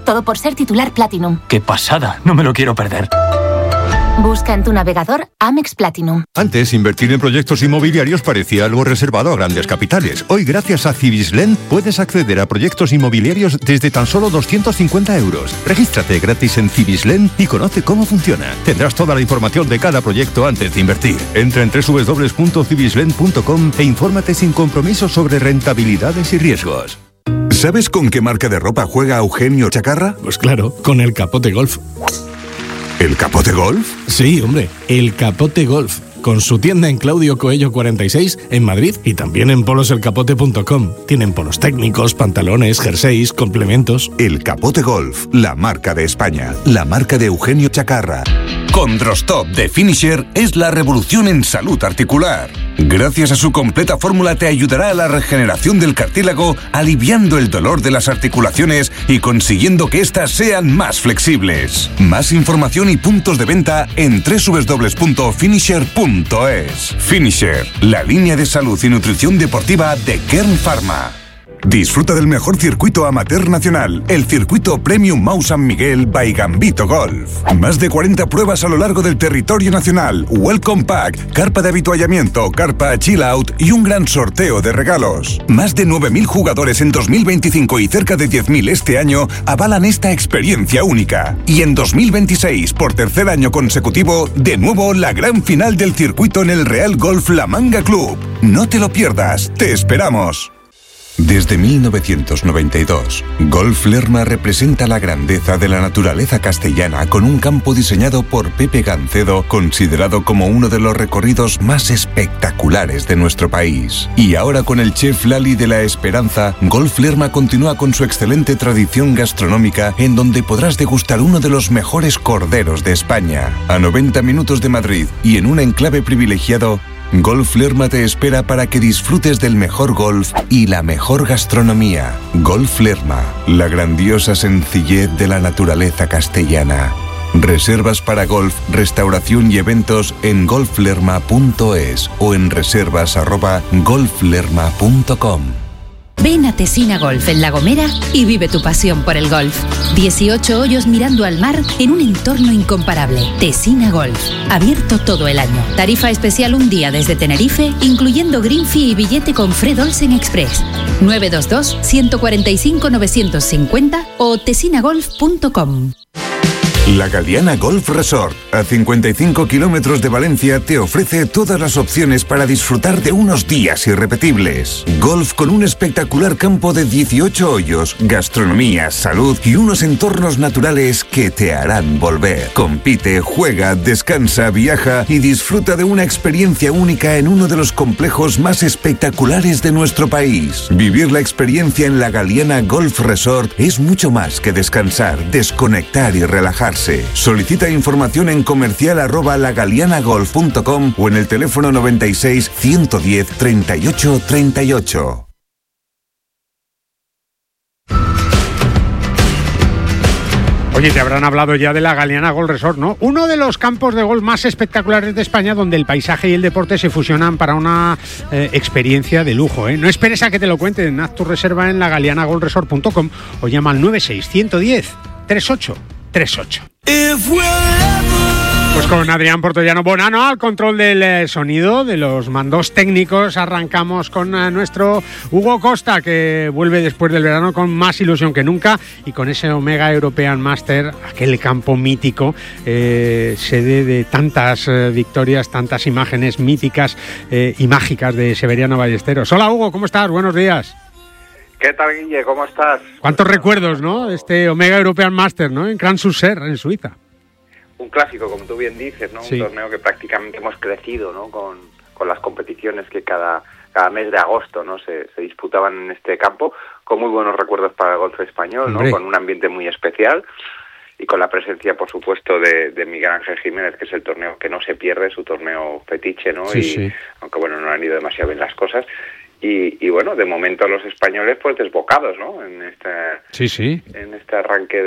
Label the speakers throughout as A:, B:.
A: Todo por ser titular Platinum.
B: ¡Qué pasada! No me lo quiero perder.
A: Busca en tu navegador Amex Platinum.
C: Antes, invertir en proyectos inmobiliarios parecía algo reservado a grandes capitales. Hoy, gracias a Cibislen, puedes acceder a proyectos inmobiliarios desde tan solo 250 euros. Regístrate gratis en Cibislen y conoce cómo funciona. Tendrás toda la información de cada proyecto antes de invertir. Entra en www.cibislen.com e infórmate sin compromiso sobre rentabilidades y riesgos.
D: ¿Sabes con qué marca de ropa juega Eugenio Chacarra?
E: Pues claro, con el Capote Golf.
D: ¿El Capote Golf?
E: Sí, hombre, el Capote Golf. Con su tienda en Claudio Coello 46 en Madrid y también en poloselcapote.com. Tienen polos técnicos, pantalones, jerseys, complementos.
D: El Capote Golf, la marca de España, la marca de Eugenio Chacarra. Condrostop de Finisher es la revolución en salud articular. Gracias a su completa fórmula te ayudará a la regeneración del cartílago, aliviando el dolor de las articulaciones y consiguiendo que éstas sean más flexibles. Más información y puntos de venta en www.finisher.es. Finisher, la línea de salud y nutrición deportiva de Kern Pharma. Disfruta del mejor circuito amateur nacional, el circuito Premium Mau San Miguel by Gambito Golf. Más de 40 pruebas a lo largo del territorio nacional, Welcome Pack, carpa de avituallamiento, carpa Chill Out y un gran sorteo de regalos. Más de 9.000 jugadores en 2025 y cerca de 10.000 este año avalan esta experiencia única. Y en 2026, por tercer año consecutivo, de nuevo la gran final del circuito en el Real Golf La Manga Club. No te lo pierdas, te esperamos. Desde 1992, Golf Lerma representa la grandeza de la naturaleza castellana con un campo diseñado por Pepe Gancedo, considerado como uno de los recorridos más espectaculares de nuestro país. Y ahora con el chef Lali de la Esperanza, Golf Lerma continúa con su excelente tradición gastronómica en donde podrás degustar uno de los mejores corderos de España. A 90 minutos de Madrid y en un enclave privilegiado, Golf Lerma te espera para que disfrutes del mejor golf y la mejor gastronomía. Golf Lerma, la grandiosa sencillez de la naturaleza castellana. Reservas para golf, restauración y eventos en golflerma.es o en reservas@golflerma.com.
F: Ven a Tesina Golf en La Gomera y vive tu pasión por el golf. 18 hoyos mirando al mar en un entorno incomparable. Tesina Golf, abierto todo el año. Tarifa especial un día desde Tenerife, incluyendo green fee y billete con Fred Olsen Express. 922-145-950 o tesinagolf.com.
D: La Galiana Golf Resort, a 55 kilómetros de Valencia, te ofrece todas las opciones para disfrutar de unos días irrepetibles. Golf con un espectacular campo de 18 hoyos, gastronomía, salud y unos entornos naturales que te harán volver. Compite, juega, descansa, viaja y disfruta de una experiencia única en uno de los complejos más espectaculares de nuestro país. Vivir la experiencia en la Galiana Golf Resort es mucho más que descansar, desconectar y relajarse. Solicita información en comercial@lagalianagolf.com o en el teléfono 96 110 38 38.
G: Oye, te habrán hablado ya de la Galiana Golf Resort, ¿no? Uno de los campos de golf más espectaculares de España, donde el paisaje y el deporte se fusionan para una experiencia de lujo, ¿eh? No esperes a que te lo cuenten, haz tu reserva en lagalianagolfresort.com o llama al 96 110 38 38. Pues con Adrián Portollano Bonano al control del sonido, de los mandos técnicos, arrancamos con nuestro Hugo Costa, que vuelve después del verano con más ilusión que nunca y con ese Omega European Master, aquel campo mítico, sede de tantas victorias, tantas imágenes míticas y mágicas de Severiano Ballesteros. Hola Hugo, ¿cómo estás? Buenos días.
H: ¿Qué tal, Guille? ¿Cómo estás?
G: ¿Cuántos recuerdos, no? Este Omega European Master, ¿no? En Cran-sur-Ser, en Suiza.
H: Un clásico, como tú bien dices, ¿no?
G: Sí.
H: Un torneo que prácticamente hemos crecido, ¿no? Con las competiciones que cada mes de agosto, ¿no? Se disputaban en este campo, con muy buenos recuerdos para el golf español, ¿no? Con un ambiente muy especial y con la presencia, por supuesto, de Miguel Ángel Jiménez, que es el torneo que no se pierde, su torneo fetiche, ¿no?
G: Sí.
H: Aunque, bueno, no han ido demasiado bien las cosas. Y bueno, de momento los españoles pues desbocados, ¿no? En este arranque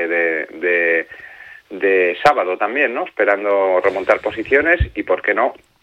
H: de sábado también, ¿no? Esperando remontar posiciones y, ¿por qué no?,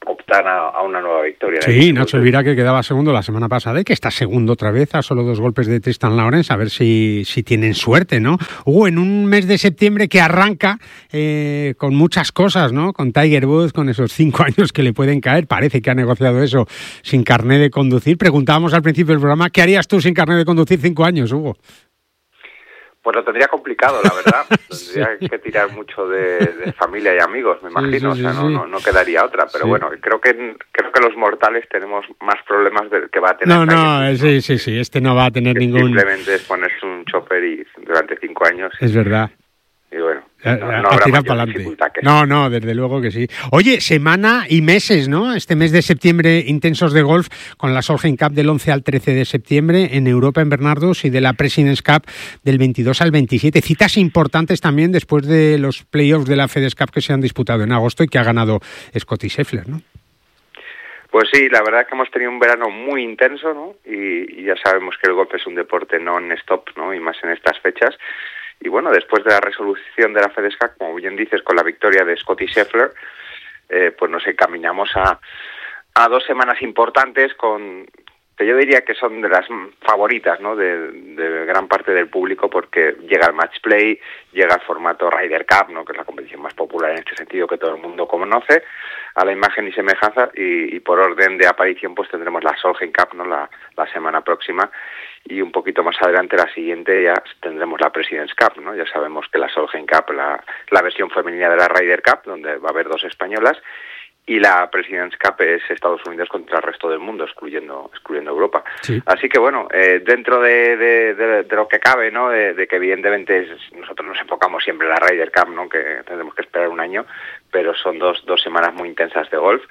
H: optar a una nueva victoria.
G: Sí, Nacho Elvira, que quedaba segundo la semana pasada y que está segundo otra vez a solo 2 golpes de Tristan Lawrence, a ver si tienen suerte, ¿no? Hugo, en un mes de septiembre que arranca con muchas cosas, ¿no? Con Tiger Woods, con esos 5 años que le pueden caer, parece que ha negociado eso sin carné de conducir. Preguntábamos al principio del programa, ¿qué harías tú sin carné de conducir 5 años, Hugo?
H: Pues lo tendría complicado, la verdad. Tendría que tirar mucho de familia y amigos, me imagino. Sí, no quedaría otra. Pero bueno, creo que los mortales tenemos más problemas del que va a tener.
G: Sí. Este no va a tener ningún...
H: Simplemente es ponerse un chofer y durante 5 años...
G: Es verdad.
H: Y bueno,
G: a tirar para adelante. No, desde luego que sí. Oye, semana y meses, ¿no? Este mes de septiembre intensos de golf con la Solheim Cup del 11 al 13 de septiembre en Europa, en Bernardos, y de la Presidents Cup del 22 al 27. Citas importantes también después de los playoffs de la FedEx Cup que se han disputado en agosto y que ha ganado Scottie Scheffler, ¿no?
H: Pues sí, la verdad es que hemos tenido un verano muy intenso, ¿no? Y ya sabemos que el golf es un deporte non-stop, ¿no? Y más en estas fechas. Y bueno, después de la resolución de la FedEx Cup, como bien dices, con la victoria de Scottie Scheffler, pues nos encaminamos a 2 semanas importantes que yo diría que son de las favoritas, ¿no? de gran parte del público, porque llega el match play, llega el formato Ryder Cup, ¿no? Que es la competición más popular en este sentido que todo el mundo conoce, a la imagen y semejanza, y por orden de aparición pues tendremos la Solheim Cup, ¿no? La semana próxima, y un poquito más adelante, la siguiente, ya tendremos la Presidents Cup, ¿no? Ya sabemos que la Solheim Cup, la versión femenina de la Ryder Cup, donde va a haber 2 españolas, y la Presidents Cup es Estados Unidos contra el resto del mundo, excluyendo Europa. Sí. Así que bueno, dentro de lo que cabe, ¿no? De que evidentemente nosotros nos enfocamos siempre en la Ryder Cup, ¿no? Que tendremos que esperar un año, pero son dos semanas muy intensas de golf.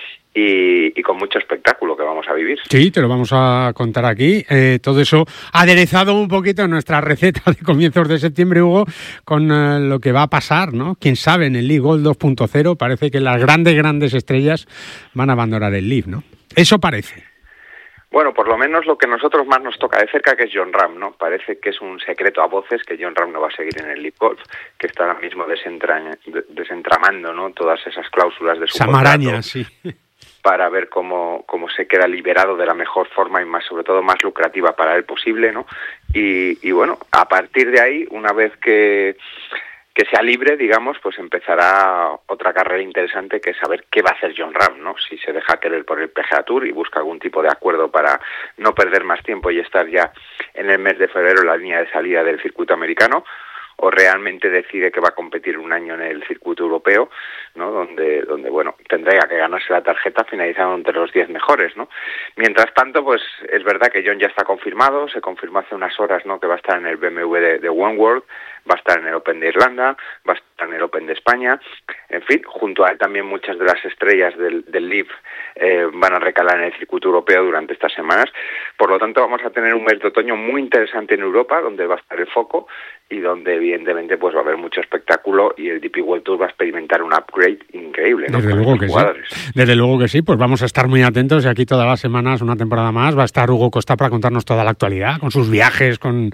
H: Y con mucho espectáculo que vamos a vivir. Sí,
G: te lo vamos a contar aquí. Todo eso aderezado un poquito en nuestra receta de comienzos de septiembre, Hugo, con lo que va a pasar, ¿no? Quién sabe, en el Live Golf 2.0 parece que las grandes estrellas van a abandonar el Live, ¿no? Eso parece.
H: Bueno, por lo menos lo que a nosotros más nos toca de cerca, que es Jon Rahm, ¿no? Parece que es un secreto a voces que Jon Rahm no va a seguir en el Live Golf, que está ahora mismo desentramando, ¿no? Todas esas cláusulas de su
G: maraña,
H: contrato.
G: Sí.
H: Para ver cómo se queda liberado de la mejor forma y sobre todo más lucrativa para él posible, ¿no? Y bueno, a partir de ahí, una vez que sea libre, digamos, pues empezará otra carrera interesante, que es saber qué va a hacer Jon Rahm, ¿no? Si se deja querer por el PGA Tour y busca algún tipo de acuerdo para no perder más tiempo y estar ya en el mes de febrero en la línea de salida del circuito americano, o realmente decide que va a competir un año en el circuito europeo, ¿no? Donde bueno, tendría que ganarse la tarjeta finalizando entre los 10 mejores, ¿no? Mientras tanto, pues es verdad que Jon ya está confirmado, se confirmó hace unas horas, ¿no? Que va a estar en el BMW de One World, va a estar en el Open de Irlanda, va a estar en el Open de España, en fin, junto a él también muchas de las estrellas del Live van a recalar en el circuito europeo durante estas semanas. Por lo tanto, vamos a tener un mes de otoño muy interesante en Europa, donde va a estar el foco y donde evidentemente pues va a haber mucho espectáculo, y el DP World Tour va a experimentar un upgrade increíble, ¿no?
G: Desde luego que sí. Desde luego que sí, pues vamos a estar muy atentos, y aquí todas las semanas, una temporada más, va a estar Hugo Costa para contarnos toda la actualidad, con sus viajes, con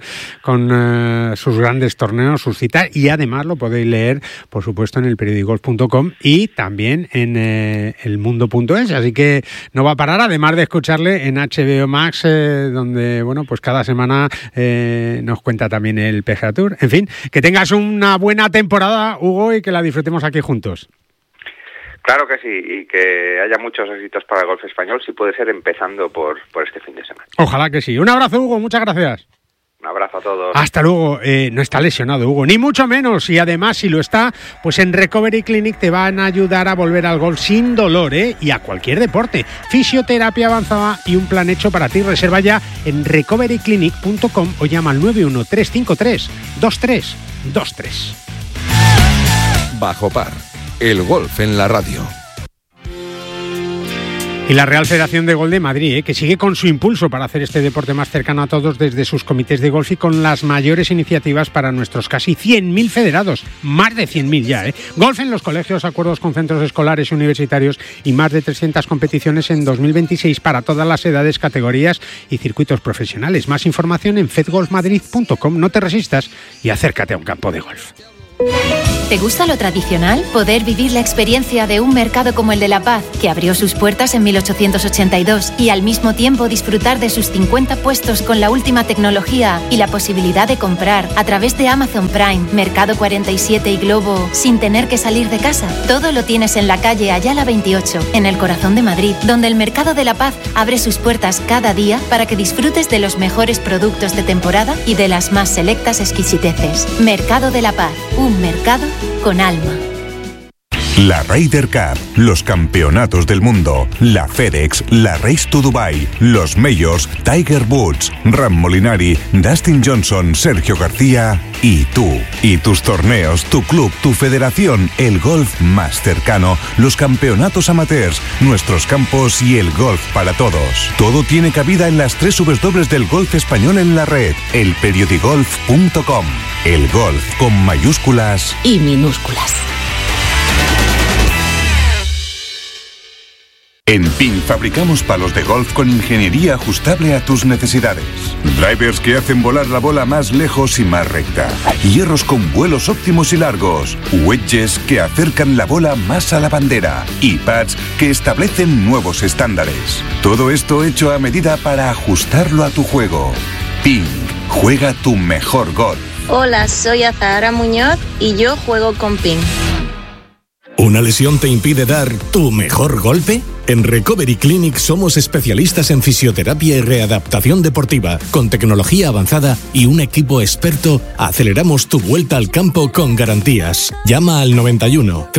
G: sus grandes torneos, sus citas, y además lo podéis leer, por supuesto, en el periodicogolf.com y también en elmundo.es, así que no va a parar, además de escucharle en HBO Max, donde, bueno, pues cada semana nos cuenta también el PGA Tour. En fin, que tengas una buena temporada, Hugo, y que la disfrutemos aquí juntos.
H: Claro que sí, y que haya muchos éxitos para el golf español, si puede ser empezando por este fin de semana.
G: Ojalá que sí. Un abrazo, Hugo, muchas gracias.
H: Un abrazo a todos.
G: Hasta luego. No está lesionado, Hugo, ni mucho menos. Y además, si lo está, pues en Recovery Clinic te van a ayudar a volver al golf sin dolor, y a cualquier deporte. Fisioterapia avanzada y un plan hecho para ti. Reserva ya en recoveryclinic.com o llama al 913532323.
C: Bajo par, el golf en la radio.
G: Y la Real Federación de Golf de Madrid, que sigue con su impulso para hacer este deporte más cercano a todos desde sus comités de golf y con las mayores iniciativas para nuestros casi 100.000 federados, más de 100.000 ya. Golf en los colegios, acuerdos con centros escolares y universitarios y más de 300 competiciones en 2026 para todas las edades, categorías y circuitos profesionales. Más información en fedgolfmadrid.com. No te resistas y acércate a un campo de golf.
A: ¿Te gusta lo tradicional? ¿Poder vivir la experiencia de un mercado como el de La Paz, que abrió sus puertas en 1882, y al mismo tiempo disfrutar de sus 50 puestos con la última tecnología y la posibilidad de comprar a través de Amazon Prime, Mercado 47 y Globo sin tener que salir de casa? Todo lo tienes en la calle Ayala 28, en el corazón de Madrid, donde el Mercado de La Paz abre sus puertas cada día para que disfrutes de los mejores productos de temporada y de las más selectas exquisiteces. Mercado de La Paz, un mercado con alma.
D: La Ryder Cup, los campeonatos del mundo, la FedEx, la Race to Dubai, los Majors, Tiger Woods, Ram Molinari, Dustin Johnson, Sergio García y tú. Y tus torneos, tu club, tu federación, el golf más cercano, los campeonatos amateurs, nuestros campos y el golf para todos. Todo tiene cabida en las 3 W del golf español en la red, elperiodigolf.com. El golf con mayúsculas
F: y minúsculas.
D: En PIN fabricamos palos de golf con ingeniería ajustable a tus necesidades. Drivers que hacen volar la bola más lejos y más recta. Hierros con vuelos óptimos y largos. Wedges que acercan la bola más a la bandera. Y pads que establecen nuevos estándares. Todo esto hecho a medida para ajustarlo a tu juego. PIN. Juega tu mejor golf.
I: Hola, soy Azahara Muñoz y yo juego con PIN.
E: ¿Una lesión te impide dar tu mejor golpe? En Recovery Clinic somos especialistas en fisioterapia y readaptación deportiva. Con tecnología avanzada y un equipo experto, aceleramos tu vuelta al campo con garantías. Llama al 91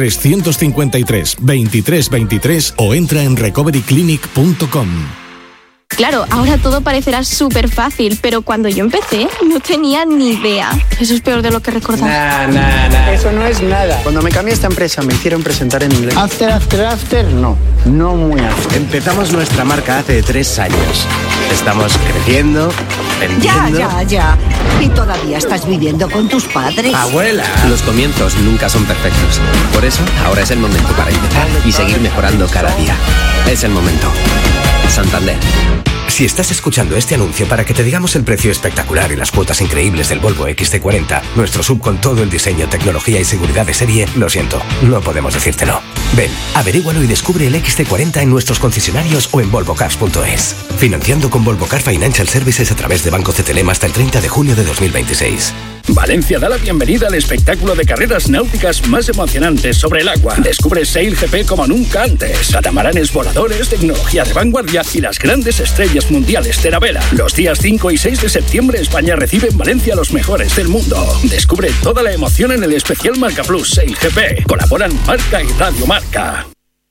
E: 353 23 23 o entra en recoveryclinic.com.
J: Claro, ahora todo parecerá súper fácil, pero cuando yo empecé no tenía ni idea. Eso es peor de lo que recordaba.
K: Nah. Eso no es nada. Cuando me cambié a esta empresa me hicieron presentar en inglés. After, no muy after.
L: Empezamos nuestra marca hace 3 años. Estamos creciendo, vendiendo...
M: Ya. ¿Y todavía estás viviendo con tus padres?
L: ¡Abuela! Los comienzos nunca son perfectos. Por eso, ahora es el momento para empezar y seguir mejorando cada día. Es el momento. Santander.
N: Si estás escuchando este anuncio para que te digamos el precio espectacular y las cuotas increíbles del Volvo XC40, nuestro SUV con todo el diseño, tecnología y seguridad de serie, lo siento, no podemos decírtelo. Ven, averígualo y descubre el XC40 en nuestros concesionarios o en volvocars.es. Financiando con Volvo Car Financial Services a través de Banco CTLM hasta el 30 de junio de 2026.
O: Valencia da la bienvenida al espectáculo de carreras náuticas más emocionantes sobre el agua. Descubre Sail GP como nunca antes. Catamaranes voladores, tecnología de vanguardia y las grandes estrellas mundiales de la vela. Los días 5 y 6 de septiembre España recibe en Valencia a los mejores del mundo. Descubre toda la emoción en el especial Marca Plus Sail GP. Colaboran Marca y Radio Marca.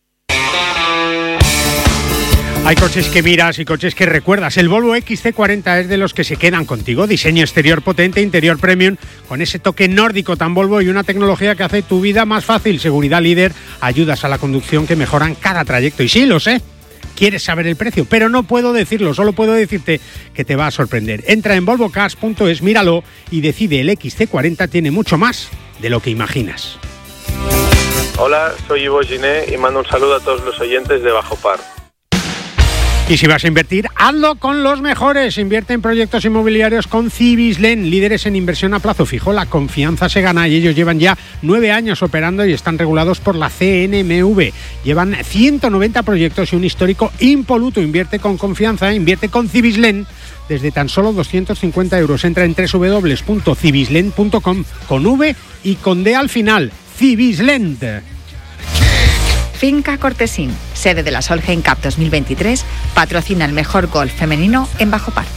G: Hay coches que miras y coches que recuerdas. El Volvo XC40 es de los que se quedan contigo. Diseño exterior potente, interior premium, con ese toque nórdico tan Volvo y una tecnología que hace tu vida más fácil. Seguridad líder, ayudas a la conducción que mejoran cada trayecto. Y sí, lo sé, quieres saber el precio, pero no puedo decirlo, solo puedo decirte que te va a sorprender. Entra en volvocars.es, míralo y decide. El XC40 tiene mucho más de lo que imaginas.
P: Hola, soy Ivo Giné y mando un saludo a todos los oyentes de Bajo Par.
G: Y si vas a invertir, hazlo con los mejores. Invierte en proyectos inmobiliarios con Cibislen, líderes en inversión a plazo fijo. La confianza se gana y ellos llevan ya 9 años operando y están regulados por la CNMV. Llevan 190 proyectos y un histórico impoluto. Invierte con confianza, invierte con Cibislen desde tan solo 250 euros. Entra en www.cibislen.com con V y con D al final. Cibislen.
Q: Finca Cortesín, sede de la Solheim Cup 2023, patrocina el mejor golf femenino en Bajo Par.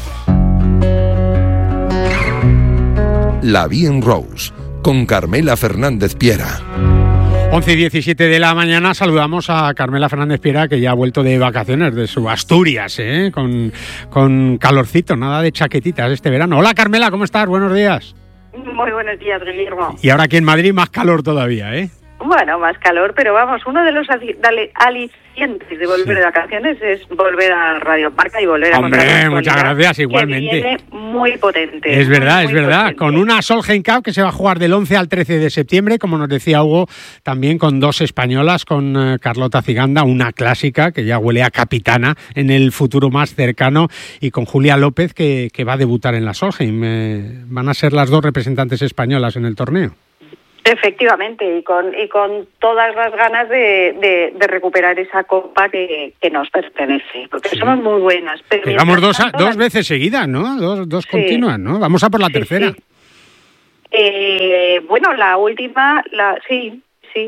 R: La Bien Rose, con Carmela Fernández Piera.
G: 11:17 de la mañana, saludamos a Carmela Fernández Piera, que ya ha vuelto de vacaciones de su Asturias, con calorcito, nada de chaquetitas este verano. Hola Carmela, ¿cómo estás? Buenos días.
S: Muy buenos días, Guillermo.
G: Y ahora aquí en Madrid más calor todavía, ¿eh?
S: Bueno, más calor, pero vamos, uno de los alicientes de volver de vacaciones es volver a Radio Marca y volver a encontrar...
G: Hombre, muchas gracias, igualmente.
S: Que viene muy potente.
G: Es verdad,
S: muy potente.
G: Con una Solheim Cup que se va a jugar del 11 al 13 de septiembre, como nos decía Hugo, también con 2 españolas, con Carlota Ciganda, una clásica que ya huele a capitana en el futuro más cercano, y con Julia López, que va a debutar en la Solheim. Van a ser las 2 representantes españolas en el torneo.
S: Efectivamente, y con todas las ganas de recuperar esa copa que nos pertenece, porque somos muy buenas. Pero
G: vamos dos veces seguidas, ¿no? Dos continuas, ¿no? Vamos a por la tercera.
S: Sí. Bueno, la última, sí.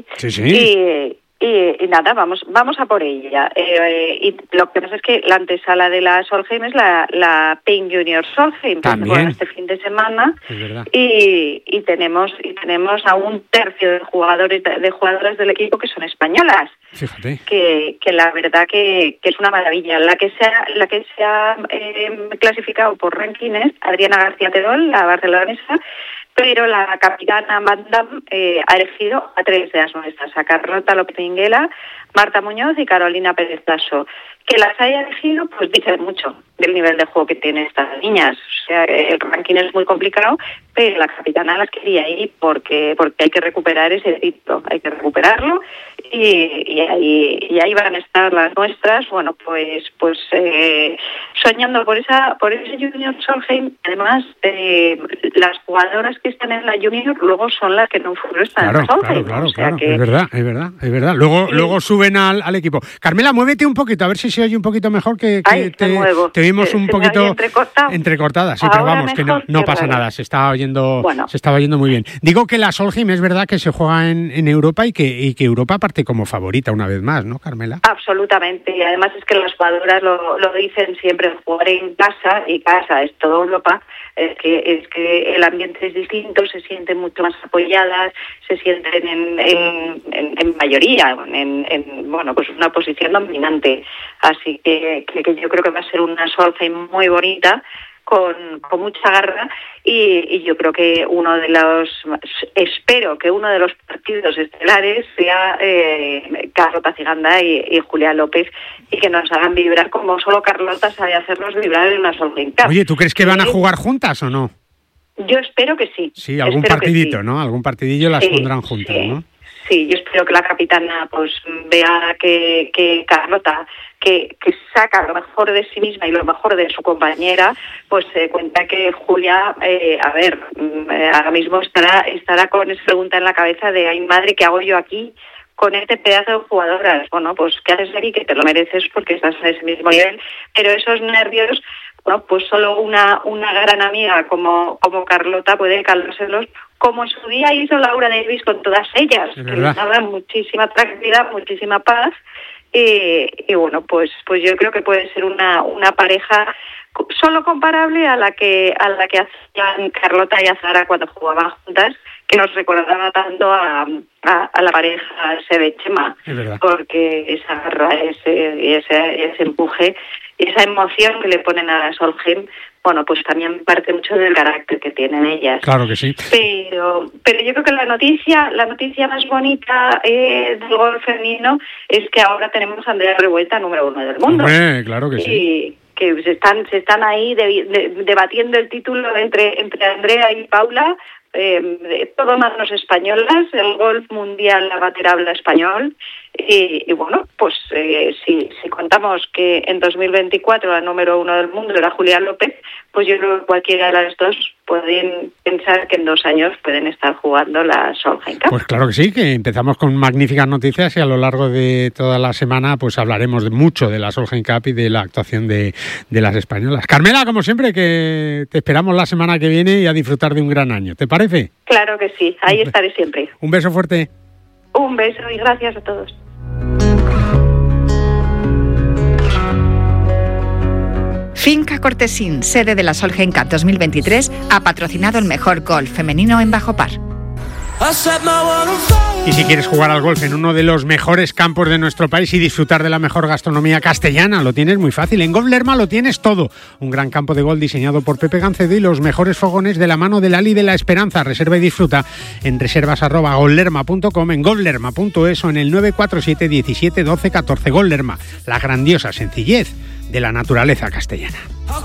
S: Y nada, vamos a por ella. Y lo que pasa es que la antesala de la Solheim es la Pink Junior Solheim, que se juega este fin de semana.
G: Es verdad.
S: Y tenemos a un tercio de jugadoras del equipo que son españolas.
G: Fíjate.
S: Que la verdad que es una maravilla. La que se ha clasificado por rankings, Adriana García Terol, la barcelonesa, pero la capitana Mandam ha elegido a 3 de las nuestras, a Carlota López Minguela, Marta Muñoz y Carolina Pérez Lasso. Que las haya elegido, pues dice mucho del nivel de juego que tienen estas niñas. O sea, el ranking es muy complicado, pero la capitana las quería ir porque hay que recuperar ese título, hay que recuperarlo y ahí van a estar las nuestras, bueno, pues soñando por ese Junior Solheim. Además, las jugadoras que están en la Junior luego son las que no fueron están en Solheim.
G: Claro. Es verdad. Luego suben al equipo. Carmela, muévete un poquito, a ver si se oye un poquito mejor que te vimos un poquito entrecortada. Sí, pero vamos, que no pasa nada, se estaba oyendo muy bien. Digo que la Solheim es verdad que se juega en Europa y que Europa parte como favorita una vez más, ¿no, Carmela?
S: Absolutamente, y además es que las jugadoras lo dicen siempre, jugar en casa, y casa es toda Europa, es que el ambiente es distinto, se sienten mucho más apoyadas, se sienten en mayoría, pues una posición dominante. Así que yo creo que va a ser una Solheim muy bonita, con mucha garra, y yo creo que espero que uno de los partidos estelares sea Carlota Ciganda y Julia López, y que nos hagan vibrar como solo Carlota sabe hacernos vibrar en una Solheim Cup.
G: Oye, ¿tú crees que van a jugar juntas o no?
S: Yo espero que sí.
G: Sí, algún partidito, sí. ¿No? Algún partidillo las pondrán juntas, ¿no?
S: Sí, yo espero que la capitana pues vea que Carlota, que saca lo mejor de sí misma y lo mejor de su compañera, pues se cuenta que Julia, ahora mismo estará con esa pregunta en la cabeza de ay madre, ¿qué hago yo aquí con este pedazo de jugadoras? Bueno, pues ¿qué haces aquí? Que te lo mereces porque estás a ese mismo nivel, pero esos nervios, bueno, pues solo una gran amiga como Carlota puede calmárselos, como en su día hizo Laura Davis con todas ellas, que les daban muchísima tranquilidad, muchísima paz, y bueno, pues yo creo que puede ser una pareja solo comparable a la que hacían Carlota y Azahara cuando jugaban juntas, que nos recordaba tanto a la pareja Sebe-Chema, porque esa garra, ese empuje y esa emoción que le ponen a la Solheim, bueno, pues también parte mucho del carácter que tienen ellas.
G: Claro que sí.
S: Pero yo creo que la noticia más bonita del golf femenino es que ahora tenemos a Andrea Revuelta, número 1 del mundo.
G: Hombre, claro que sí.
S: Que se están ahí debatiendo el título entre Andrea y Paula, todo manos españolas, el golf mundial la batera habla español, y bueno, pues si contamos que en 2024 la número 1 del mundo era Julia López, pues yo creo que cualquiera de las dos pueden pensar que en 2 años pueden estar jugando la Solheim Cup.
G: Pues claro que sí, que empezamos con magníficas noticias y a lo largo de toda la semana pues hablaremos mucho de la Solheim Cup y de la actuación de las españolas. Carmela, como siempre, que te esperamos la semana que viene y a disfrutar de un gran año. ¿Te parece?
S: Claro que sí, ahí estaré siempre.
G: Un beso fuerte.
S: Un beso y gracias a todos.
Q: Finca Cortesín, sede de la Solheim Cup 2023, ha patrocinado el mejor golf femenino en Bajo Par.
G: Y si quieres jugar al golf en uno de los mejores campos de nuestro país y disfrutar de la mejor gastronomía castellana, lo tienes muy fácil. En Golf Lerma lo tienes todo. Un gran campo de golf diseñado por Pepe Gancedo y los mejores fogones de la mano de Lali de la Esperanza. Reserva y disfruta en reservas@golflerma.com, en golflerma.es o en el 947 17 12 14. Golf Lerma, la grandiosa sencillez de la naturaleza castellana.